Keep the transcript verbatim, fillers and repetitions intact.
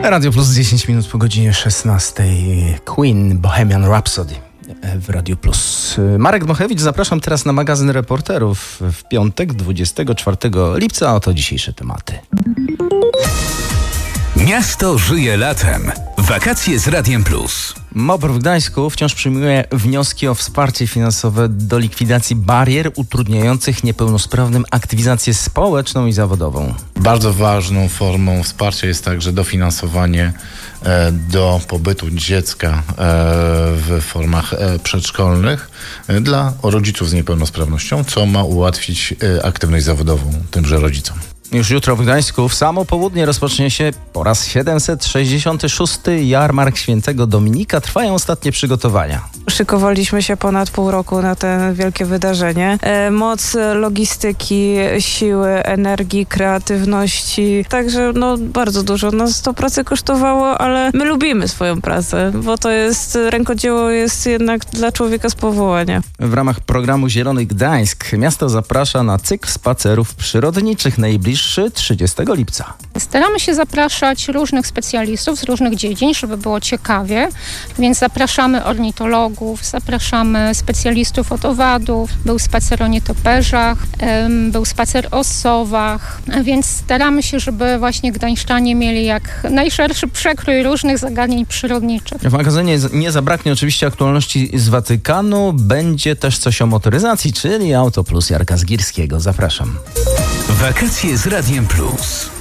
Radio Plus dziesięć minut po godzinie szesnastej. Queen, Bohemian Rhapsody w Radio Plus. Marek Dmochewicz, zapraszam teraz na magazyn Reporterów w piątek, dwudziestego czwartego lipca. Oto dzisiejsze tematy. Miasto żyje latem. Wakacje z Radiem Plus. MOPR w Gdańsku wciąż przyjmuje wnioski o wsparcie finansowe do likwidacji barier utrudniających niepełnosprawnym aktywizację społeczną i zawodową. Bardzo ważną formą wsparcia jest także dofinansowanie e, do pobytu dziecka e, w formach e, przedszkolnych e, dla rodziców z niepełnosprawnością, co ma ułatwić e, aktywność zawodową tymże rodzicom. Już jutro w Gdańsku w samo południe rozpocznie się po raz siedemset sześćdziesiąty szósty Jarmark Świętego Dominika. Trwają ostatnie przygotowania. Szykowaliśmy się ponad pół roku na to wielkie wydarzenie. E, moc logistyki, siły, energii, kreatywności. Także no bardzo dużo nas to pracę kosztowało, ale my lubimy swoją pracę, bo to jest, rękodzieło jest jednak dla człowieka z powołania. W ramach programu Zielony Gdańsk miasto zaprasza na cykl spacerów przyrodniczych najbliższy trzydziestego lipca. Staramy się zapraszać różnych specjalistów z różnych dziedzin, żeby było ciekawie, więc zapraszamy ornitologów, zapraszamy specjalistów od owadów, był spacer o nietoperzach, był spacer o sowach, więc staramy się, żeby właśnie gdańszczanie mieli jak najszerszy przekrój różnych zagadnień przyrodniczych. W magazynie nie zabraknie oczywiście aktualności z Watykanu, będzie też coś o motoryzacji, czyli Auto Plus Jarka Zgirskiego. Zapraszam. Wakacje z Radiem Plus.